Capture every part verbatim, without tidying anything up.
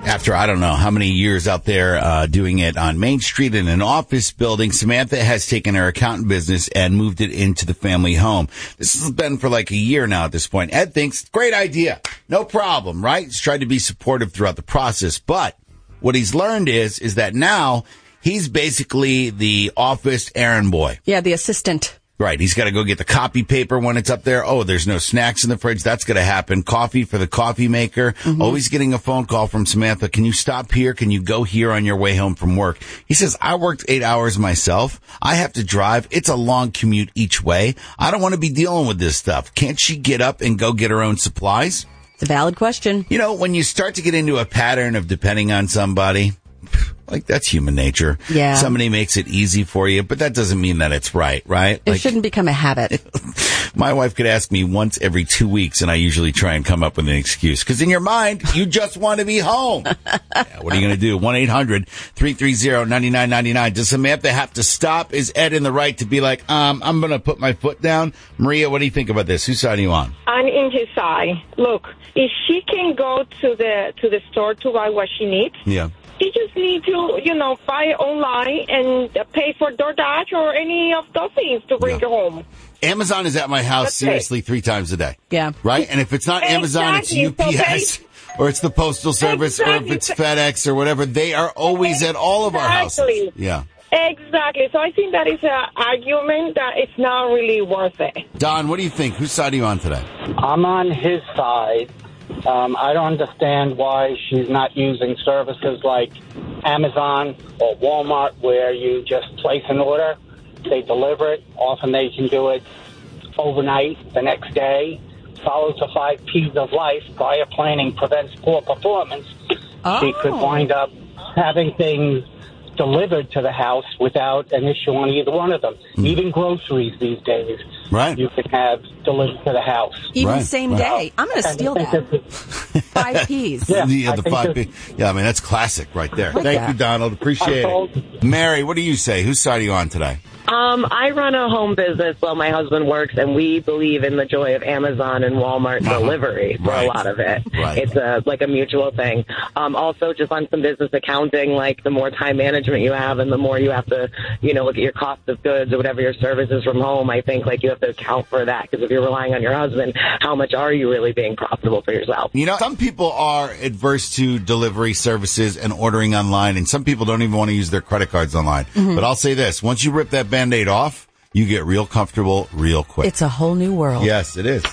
After, I don't know how many years out there uh, doing it on Main Street in an office building, Samantha has taken her accountant business and moved it into the family home. This has been for like a year now at this point. Ed thinks, great idea. No problem, right? He's tried to be supportive throughout the process. But what he's learned is, is that now he's basically the office errand boy. Yeah, the assistant. Right. He's got to go get the copy paper when it's up there. Oh, there's no snacks in the fridge. That's going to happen. Coffee for the coffee maker. Mm-hmm. Always getting a phone call from Samantha. Can you stop here? Can you go here on your way home from work? He says, I worked eight hours myself. I have to drive. It's a long commute each way. I don't want to be dealing with this stuff. Can't she get up and go get her own supplies? It's a valid question. You know, when you start to get into a pattern of depending on somebody, like, that's human nature. Yeah. Somebody makes it easy for you, but that doesn't mean that it's right, right? It like, shouldn't become a habit. My wife could ask me once every two weeks, and I usually try and come up with an excuse. Because in your mind, you just want to be home. Yeah, what are you going to do? one eight hundred three three zero nine nine nine nine. Does Samantha have to stop? Is Ed in the right to be like, um, I'm going to put my foot down? Maria, what do you think about this? Whose side are you on? I'm in his side. Look, if she can go to the to the store to buy what she needs, yeah. You just need to, you know, buy it online and pay for DoorDash or any of those things to bring yeah. it home. Amazon is at my house That's seriously it. three times a day. Yeah. Right? And if it's not Amazon, exactly. it's U P S Okay. or it's the Postal Service exactly. or if it's FedEx or whatever. They are always exactly. at all of our houses. Yeah. Exactly. So I think that is an argument that it's not really worth it. Don, what do you think? Whose side are you on today? I'm on his side. Um, I don't understand why she's not using services like Amazon or Walmart where you just place an order, they deliver it. Often they can do it overnight, the next day. Follows the five P's of life. Prior planning prevents poor performance. Oh. She could wind up having things delivered to the house without an issue on either one of them. Mm. Even groceries these days, right? You can have delivered to the house. Even right, same right. day. I'm going to steal that. Five P's. Yeah, yeah I the five P's. Yeah, I mean, that's classic right there. Like Thank that. you, Donald. Appreciate it. Mary, what do you say? Whose side are you on today? Um, I run a home business while my husband works, and we believe in the joy of Amazon and Walmart uh-huh. delivery for right. a lot of it. Right. It's a, like a mutual thing. Um, also, just on some business accounting, like the more time management you have and the more you have to, you know, look at your cost of goods or whatever your service is from home, I think like you have to account for that. Because if you're relying on your husband, how much are you really being profitable for yourself? You know, some people are adverse to delivery services and ordering online, and some people don't even want to use their credit cards online. Mm-hmm. But I'll say this, once you rip that Band-Aid off, you get real comfortable real quick. It's a whole new world. Yes, it is.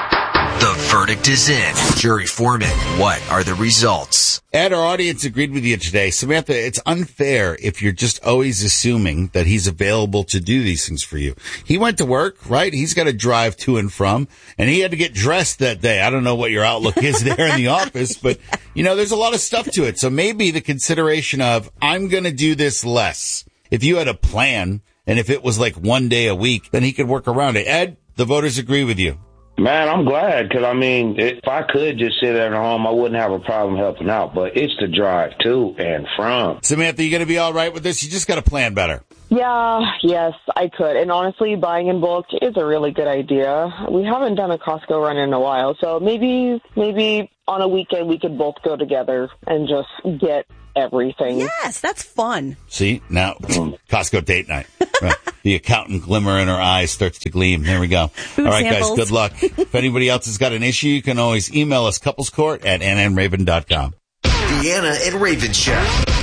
The verdict is in. Jury foreman, what are the results? Ed, our audience agreed with you today. Samantha, it's unfair if you're just always assuming that he's available to do these things for you. He went to work, right? He's got to drive to and from, and he had to get dressed that day. I don't know what your outlook is there in the office, but, you know, there's a lot of stuff to it. So maybe the consideration of, I'm going to do this less. If you had a plan, and if it was like one day a week, then he could work around it. Ed, the voters agree with you. Man, I'm glad because, I mean, if I could just sit at home, I wouldn't have a problem helping out. But it's the drive to and from. Samantha, you going to be all right with this? You just got to plan better. Yeah, yes, I could. And honestly, buying in bulk is a really good idea. We haven't done a Costco run in a while. So maybe, maybe on a weekend we could both go together and just get everything. Yes, that's fun. See, now Costco date night. Right. The accountant glimmer in her eyes starts to gleam. There we go. Food All right, samples. guys, good luck. If anybody else has got an issue, you can always email us couplescourt at anna and raven dot com. The Anna and Raven Show.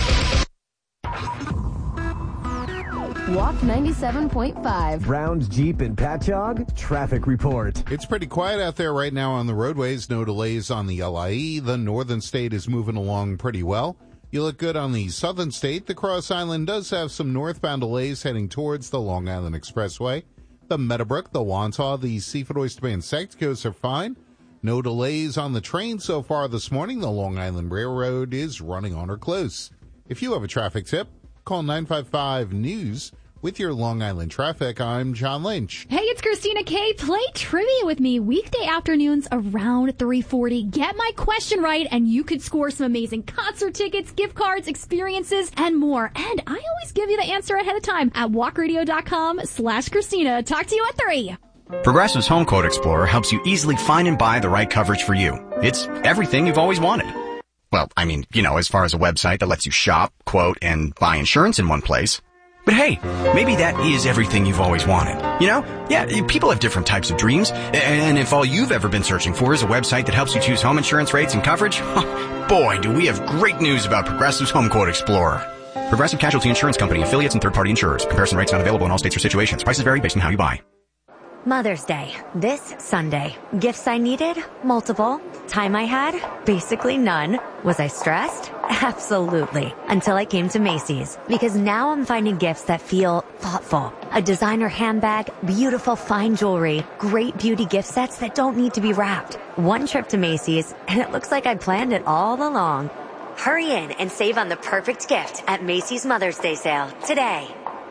Walk ninety-seven point five. Browns Jeep and Patchogue traffic report. It's pretty quiet out there right now on the roadways. No delays on the L I E. The northern state is moving along pretty well. You look good on the southern state. The Cross Island does have some northbound delays heading towards the Long Island Expressway. The Meadowbrook, the Wantagh, the Seafood Oyster Bay, and Sector Coast are fine. No delays on the train so far this morning. The Long Island Railroad is running on or close. If you have a traffic tip, call nine five five news. With your Long Island traffic, I'm John Lynch. Hey, it's Christina K. Play trivia with me weekday afternoons around three forty. Get my question right, and you could score some amazing concert tickets, gift cards, experiences, and more. And I always give you the answer ahead of time at walkradio.com slash Christina. Talk to you at three. Progressive's Home Quote Explorer helps you easily find and buy the right coverage for you. It's everything you've always wanted. Well, I mean, you know, as far as a website that lets you shop, quote, and buy insurance in one place. But hey, maybe that is everything you've always wanted. You know? Yeah, people have different types of dreams. And if all you've ever been searching for is a website that helps you choose home insurance rates and coverage, boy, do we have great news about Progressive's Home Quote Explorer. Progressive Casualty Insurance Company, affiliates, and third-party insurers. Comparison rates not available in all states or situations. Prices vary based on how you buy. Mother's Day, this Sunday. Gifts I needed? Multiple. Time I had? Basically none. Was I stressed? Absolutely. Until I came to Macy's. Because now I'm finding gifts that feel thoughtful. A designer handbag, beautiful fine jewelry, great beauty gift sets that don't need to be wrapped. One trip to Macy's, and it looks like I planned it all along. Hurry in and save on the perfect gift at Macy's Mother's Day sale today.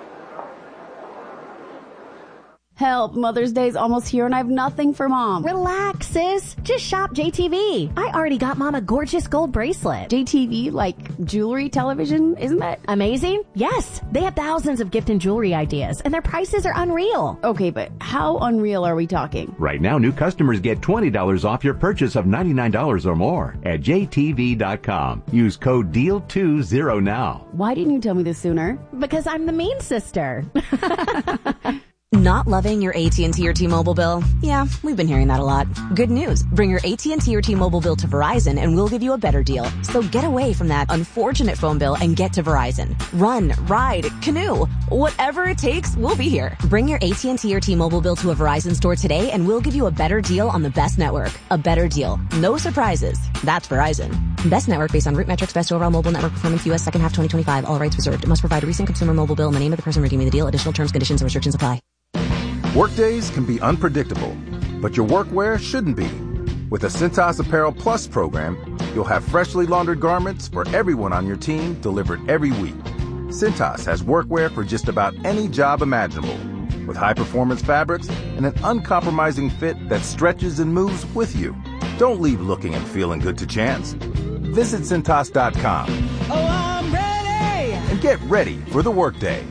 Help, Mother's Day's almost here and I have nothing for Mom. Relax, sis. Just shop J T V. I already got Mom a gorgeous gold bracelet. J T V, like jewelry television, isn't that amazing? Yes. They have thousands of gift and jewelry ideas and their prices are unreal. Okay, but how unreal are we talking? Right now, new customers get twenty dollars off your purchase of ninety-nine dollars or more at J T V dot com. Use code D E A L twenty now. Why didn't you tell me this sooner? Because I'm the mean sister. Not loving your A T and T or T-Mobile bill? Yeah, we've been hearing that a lot. Good news. Bring your A T and T or T-Mobile bill to Verizon and we'll give you a better deal. So get away from that unfortunate phone bill and get to Verizon. Run, ride, canoe. Whatever it takes, we'll be here. Bring your A T and T or T-Mobile bill to a Verizon store today and we'll give you a better deal on the best network. A better deal. No surprises. That's Verizon. Best network based on root metrics, best overall mobile network performance, U S second half twenty twenty-five. All rights reserved. It must provide a recent consumer mobile bill and the name of the person redeeming the deal. Additional terms, conditions, and restrictions apply. Workdays can be unpredictable, but your workwear shouldn't be. With the Cintas Apparel Plus program, you'll have freshly laundered garments for everyone on your team delivered every week. Cintas has workwear for just about any job imaginable, with high-performance fabrics and an uncompromising fit that stretches and moves with you. Don't leave looking and feeling good to chance. Visit Cintas dot com. Oh, I'm ready! And get ready for the workday.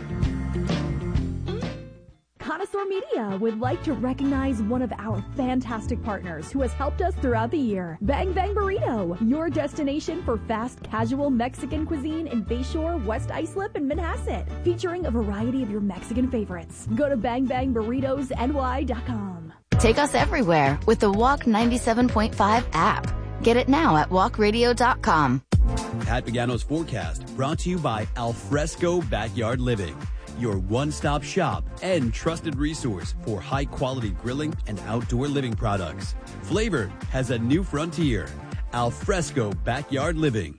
Connoisseur Media would like to recognize one of our fantastic partners who has helped us throughout the year. Bang Bang Burrito, your destination for fast, casual Mexican cuisine in Bayshore, West Islip, and Manhasset, featuring a variety of your Mexican favorites. Go to bang bang burritos N Y dot com. Take us everywhere with the Walk ninety-seven point five app. Get it now at walk radio dot com. Pat Pagano's forecast brought to you by Alfresco Backyard Living, your one-stop shop and trusted resource for high-quality grilling and outdoor living products. Flavor has a new frontier. Alfresco Backyard Living.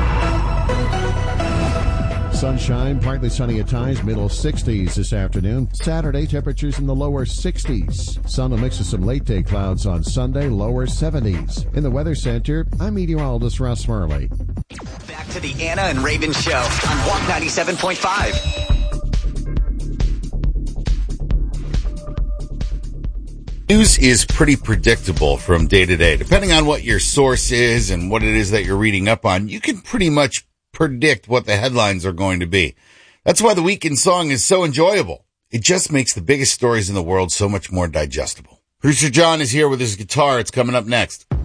Sunshine, partly sunny at times, middle sixties this afternoon. Saturday, temperatures in the lower sixties. Sun will mix with some late-day clouds on Sunday, lower seventies. In the Weather Center, I'm meteorologist Russ Murley. Back to the Anna and Raven Show on Walk ninety-seven point five. News is pretty predictable from day to day. Depending on what your source is and what it is that you're reading up on, you can pretty much predict what the headlines are going to be. That's why the Weekend Song is so enjoyable. It just makes the biggest stories in the world so much more digestible. Producer John is here with his guitar. It's coming up next.